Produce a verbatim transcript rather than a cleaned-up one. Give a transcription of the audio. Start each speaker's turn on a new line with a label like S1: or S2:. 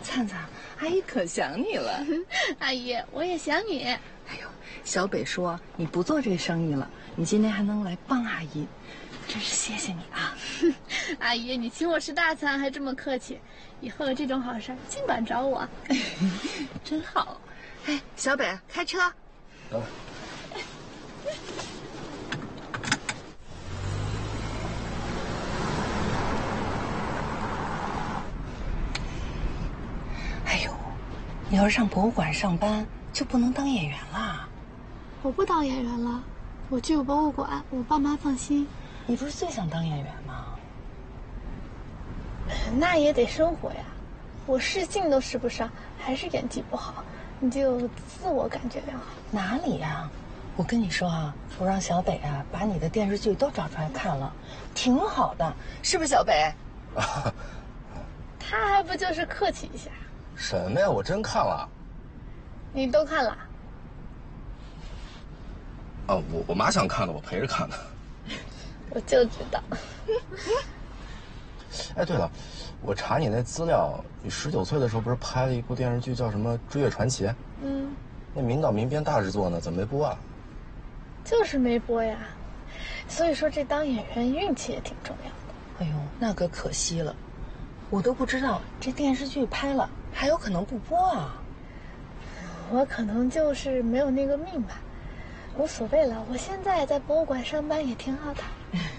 S1: 灿灿，阿姨可想你了。
S2: 阿姨，我也想你。
S1: 哎呦，小北说你不做这生意了，你今天还能来帮阿姨，真是谢谢你啊！
S2: 阿姨，你请我吃大餐还这么客气，以后有这种好事尽管找我。
S1: 真好。哎，小北，开车。
S3: 嗯。
S1: 哎呦，你要是上博物馆上班，就不能当演员了。
S2: 我不当演员了，我去博物馆，我爸妈放心。
S1: 你不是最想当演员吗？
S2: 那也得生活呀，我试镜都试不上，还是演技不好，你就自我感觉良好。
S1: 哪里呀？我跟你说啊，我让小北啊把你的电视剧都找出来看了，挺好的，是不是小北？
S3: 啊，
S2: 他还不就是客气一下？
S3: 什么呀？我真看了。
S2: 你都看了？
S3: 啊，我我妈想看的，我陪着看的。
S2: 我就知道。
S3: 哎，对了，我查你那资料，你十九岁的时候不是拍了一部电视剧叫什么《追月传奇》？
S2: 嗯。
S3: 那民导民编大制作呢，怎么没播啊？
S2: 就是没播呀。所以说这当演员运气也挺重要的。
S1: 哎呦，那可可惜了，我都不知道这电视剧拍了还有可能不播啊。
S2: 我可能就是没有那个命吧，无所谓了。我现在在博物馆上班也挺好的。